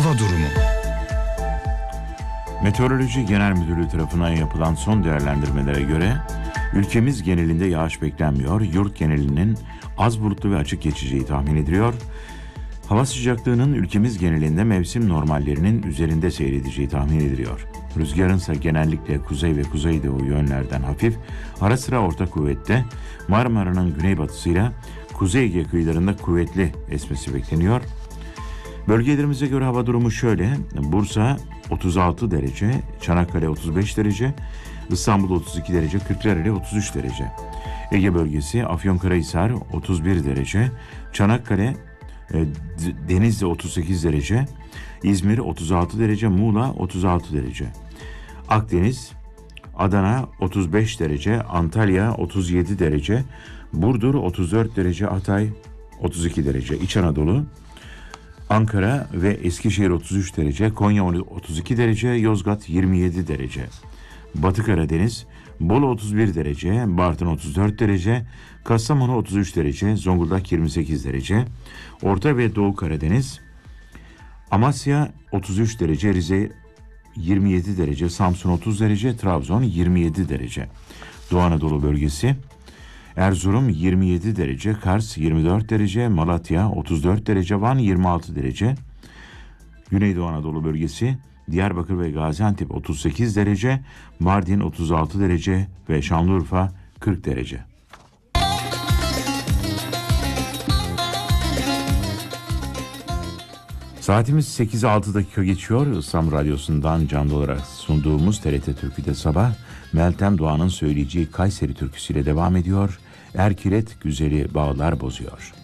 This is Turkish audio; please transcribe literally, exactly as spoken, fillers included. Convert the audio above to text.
Hava durumu. Meteoroloji Genel Müdürlüğü tarafından yapılan son değerlendirmelere göre ülkemiz genelinde yağış beklenmiyor. Yurt genelinin az bulutlu ve açık geçeceği tahmin ediliyor. Hava sıcaklığının ülkemiz genelinde mevsim normallerinin üzerinde seyredeceği tahmin ediliyor. Rüzgarın ise genellikle kuzey ve kuzeydoğu yönlerden hafif, ara sıra orta kuvvette, Marmara'nın güneybatısıyla Kuzey Ege kıyılarında kuvvetli esmesi bekleniyor. Bölgelerimize göre hava durumu şöyle: Bursa otuz altı derece, Çanakkale otuz beş derece, İstanbul otuz iki derece, Kırklareli otuz üç derece. Ege bölgesi Afyonkarahisar otuz bir derece, Çanakkale, e, Denizli otuz sekiz derece, İzmir otuz altı derece, Muğla otuz altı derece. Akdeniz, Adana otuz beş derece, Antalya otuz yedi derece, Burdur otuz dört derece, Hatay otuz iki derece. İç Anadolu, Ankara ve Eskişehir otuz üç derece, Konya otuz iki derece, Yozgat yirmi yedi derece. Batı Karadeniz, Bolu otuz bir derece, Bartın otuz dört derece, Kastamonu otuz üç derece, Zonguldak yirmi sekiz derece. Orta ve Doğu Karadeniz, Amasya otuz üç derece, Rize yirmi yedi derece, Samsun otuz derece, Trabzon yirmi yedi derece. Doğu Anadolu bölgesi, Erzurum yirmi yedi derece, Kars yirmi dört derece, Malatya otuz dört derece, Van yirmi altı derece. Güneydoğu Anadolu bölgesi, Diyarbakır ve Gaziantep otuz sekiz derece, Mardin otuz altı derece ve Şanlıurfa kırk derece. Saatimiz sekize altı dakika geçiyor. İstanbul Radyosu'ndan canlı olarak sunduğumuz T R T Türkü'de sabah, Meltem Doğan'ın söyleyeceği Kayseri türküsüyle devam ediyor. Erkilet güzeli bağlar bozuyor.